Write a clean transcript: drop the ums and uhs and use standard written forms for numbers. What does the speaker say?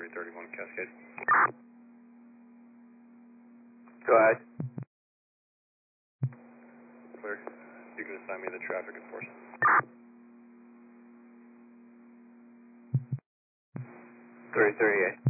331 Cascade. Go ahead. Clear. You can assign me the traffic enforcement. 338.